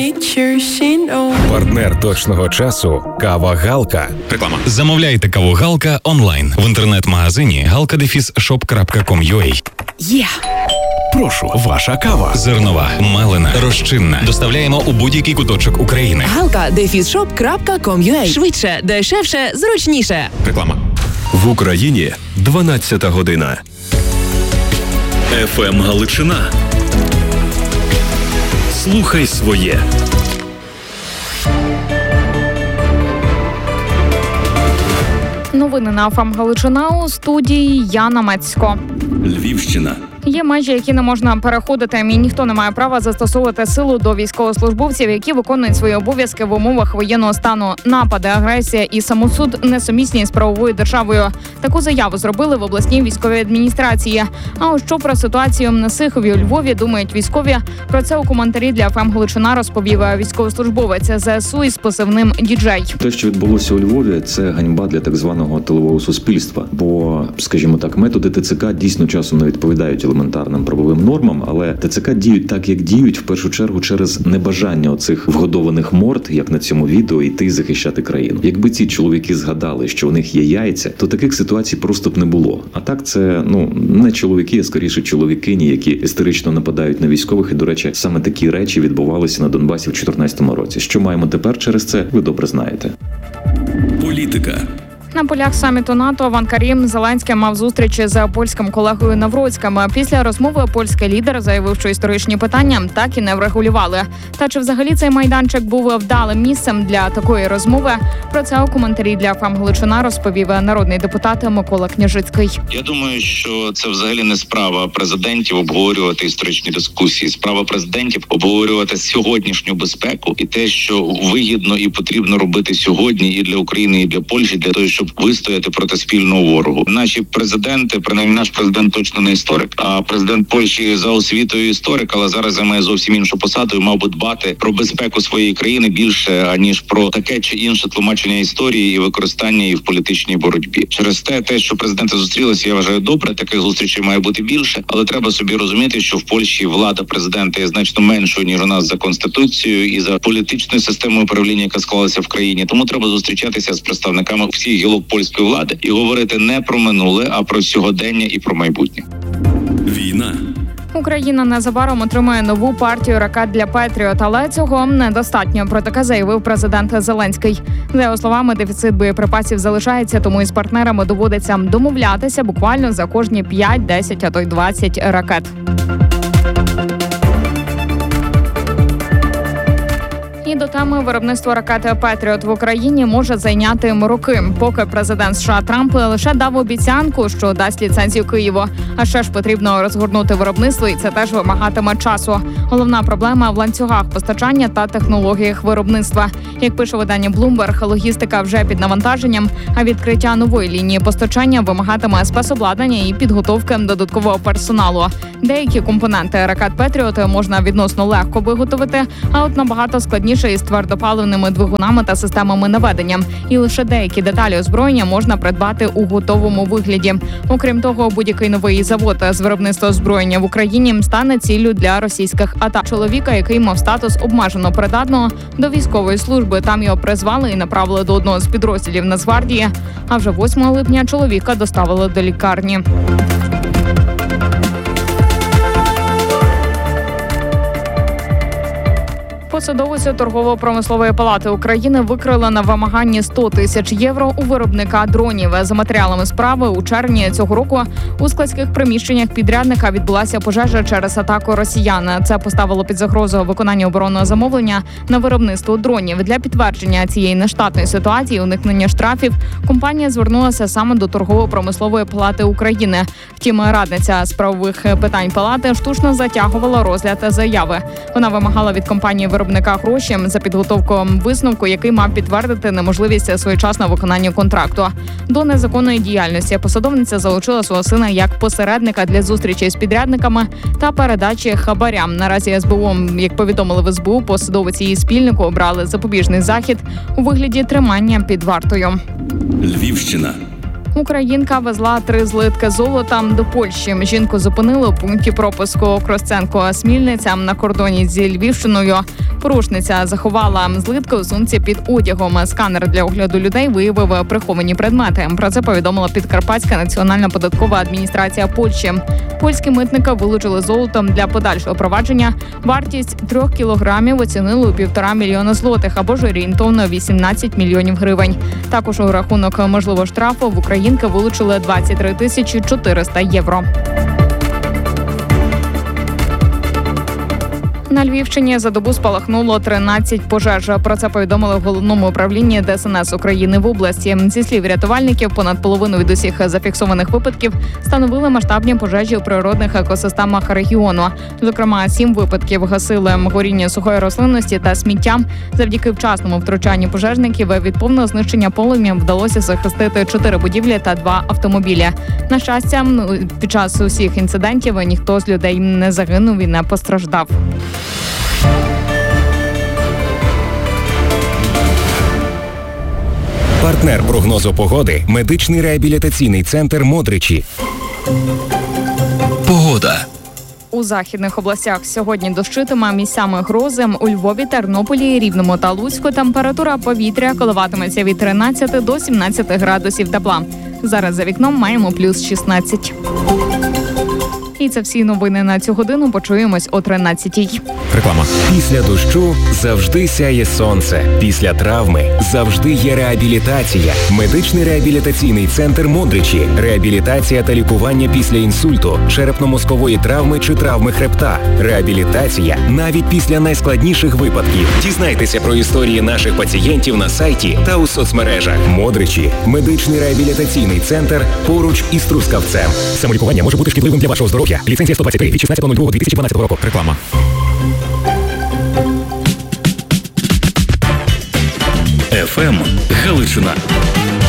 Партнер точного часу – кава Галка. Реклама. Замовляйте каву Галка онлайн в інтернет-магазині galka-shop.com.ua. Прошу, ваша кава. Зернова, мелена, розчинна. Доставляємо у будь-який куточок України. galka-shop.com.ua. Швидше, дешевше, зручніше. Реклама. В Україні 12 година. ФМ Галичина. Слухай своє. Новини на ФМ Галичина, у студії Яна Мецько. Львівщина. Є межі, які не можна переходити, і ніхто не має права застосовувати силу до військовослужбовців, які виконують свої обов'язки в умовах воєнного стану. Напади, агресія і самосуд несумісні з правовою державою. Таку заяву зробили в обласній військовій адміністрації. А ось що про ситуацію на Сихові у Львові думають військові? Про це у коментарі для ФМ Галичина розповів військовослужбовець ЗСУ із позивним «Діджей». Те, що відбулося у Львові, це ганьба для так званого тилового суспільства. Бо, скажімо так, методи ТЦК дійсно часом не відповідають елементарним правовим нормам, але ТЦК діють так, як діють, в першу чергу через небажання оцих вгодованих морд, як на цьому відео, йти захищати країну. Якби ці чоловіки згадали, що у них є яйця, то таких ситуацій просто б не було. А так це, не чоловіки, а скоріше чоловікині, які істерично нападають на військових. І, до речі, саме такі речі відбувалися на Донбасі в 2014 році. Що маємо тепер через це, ви добре знаєте. Політика. На полях саміту НАТО в Анкарі Зеленський мав зустріч з польським колегою Навроцьким. Після розмови польський лідер заявив, що історичні питання так і не врегулювали. Та чи взагалі цей майданчик був вдалим місцем для такої розмови? Про це у коментарі для ФМ Галичина розповів народний депутат Микола Княжицький. Я думаю, що це взагалі не справа президентів обговорювати історичні дискусії. Справа президентів обговорювати сьогоднішню безпеку і те, що вигідно і потрібно робити сьогодні і для України, і для Польщі, для того, щоб вистояти проти спільного ворогу. Наші президенти, принаймні наш президент точно не історик, а президент Польщі за освітою історик, але зараз займає зовсім іншу посаду і мав би дбати про безпеку своєї країни більше, аніж про таке чи інше тлумачення історії і використання її в політичній боротьбі. Через те, що президенти зустрілися, я вважаю добре, таких зустрічей має бути більше, але треба собі розуміти, що в Польщі влада президента є значно меншою, ніж у нас за конституцією і за політичною системою управління, яка склалася в країні. Тому треба зустрічатися з представниками всіх гілок польської влади і говорити не про минуле, а про сьогодення і про майбутнє. Війна. Україна незабаром отримає нову партію ракет для Петріот, але цього недостатньо. Про таке заявив президент Зеленський. За його словами, дефіцит боєприпасів залишається, тому із партнерами доводиться домовлятися буквально за кожні 5, 10, а то й 20 ракет. І до теми виробництва ракети «Петріот» в Україні може зайняти роки. Поки президент США Трамп лише дав обіцянку, що дасть ліцензію Києву. А ще ж потрібно розгорнути виробництво, і це теж вимагатиме часу. Головна проблема в ланцюгах постачання та технологіях виробництва. Як пише видання Bloomberg, логістика вже під навантаженням, а відкриття нової лінії постачання вимагатиме спецобладнання і підготовки додаткового персоналу. Деякі компоненти ракет «Петріот» можна відносно легко виготовити, а от набагато складніше із твердопаливними двигунами та системами наведення. І лише деякі деталі озброєння можна придбати у готовому вигляді. Окрім того, будь-який новий завод з виробництва озброєння в Україні стане ціллю для російських атак. Чоловіка, який мав статус обмежено придатного до військової служби, там його призвали і направили до одного з підрозділів Нацгвардії. А вже 8 липня чоловіка доставили до лікарні. Посадовицю Торгово-промислової палати України викрили на вимаганні 100 тисяч євро у виробника дронів. За матеріалами справи, у червні цього року у складських приміщеннях підрядника відбулася пожежа через атаку росіян. Це поставило під загрозу виконання оборонного замовлення на виробництво дронів. Для підтвердження цієї нештатної ситуації, уникнення штрафів, компанія звернулася саме до Торгово-промислової палати України. Втім, радниця з правових питань палати штучно затягувала розгляд заяви. Вона вимагала від компанії виробника гроші за підготовку висновку, який мав підтвердити неможливість своєчасного виконання контракту. До незаконної діяльності посадовниця залучила свого сина як посередника для зустрічі з підрядниками та передачі хабарям. Наразі СБУ, як повідомили в СБУ, посадовиці і спільнику обрали запобіжний захід у вигляді тримання під вартою. Львівщина. Українка везла 3 злитки золота до Польщі. Жінку зупинили у пункті пропуску Кростенко-Смільниця на кордоні зі Львівщиною. Порушниця заховала злитки у сумці під одягом. Сканер для огляду людей виявив приховані предмети. Про це повідомила Підкарпатська національна податкова адміністрація Польщі. Польські митники вилучили золото для подальшого провадження. Вартість 3 кілограмів оцінили у 1,5 мільйона злотих або ж орієнтовно 18 мільйонів гривень. Також у рахунок можливого штрафу в українки вилучили 23 тисячі 400 євро. На Львівщині за добу спалахнуло 13 пожеж. Про це повідомили в головному управлінні ДСНС України в області. Зі слів рятувальників, понад половину від усіх зафіксованих випадків становили масштабні пожежі у природних екосистемах регіону. Зокрема, 7 випадків гасили горіння сухої рослинності та сміття. Завдяки вчасному втручанню пожежників від повного знищення полум'ям вдалося захистити 4 будівлі та 2 автомобілі. На щастя, під час усіх інцидентів ніхто з людей не загинув і не постраждав. Партнер прогнозу погоди – медичний реабілітаційний центр «Модричі». Погода. У західних областях сьогодні дощитиме, місцями грози. У Львові, Тернополі, Рівному та Луцьку температура повітря коливатиметься від 13 до 17 градусів тепла. Зараз за вікном маємо плюс 16. І це всі новини на цю годину. Почуємось о 13-й. Реклама. Після дощу завжди сяє сонце. Після травми завжди є реабілітація. Медичний реабілітаційний центр «Модричі». Реабілітація та лікування після інсульту, черепно-мозкової травми чи травми хребта. Реабілітація навіть після найскладніших випадків. Дізнайтеся про історії наших пацієнтів на сайті та у соцмережах. «Модричі» – медичний реабілітаційний центр поруч із Трускавцем. Самолікування може бути шкідливим для вашого здоров'я. Ліцензія 123 від 16.02.2012 року. Реклама. ФМ Галичина.